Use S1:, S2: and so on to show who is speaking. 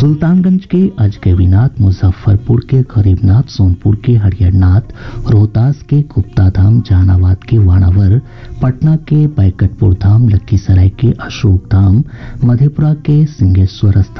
S1: सुल्तानगंज के अजगैबीनाथ, मुजफ्फरपुर के गरीबनाथ, सोनपुर के हरिहरनाथ, रोहतास के गुप्ता धाम, जहानाबाद के वाणावर, पटना के बैकटपुर धाम, लखीसराय के अशोक धाम, मधेपुरा के सिंहेश्वर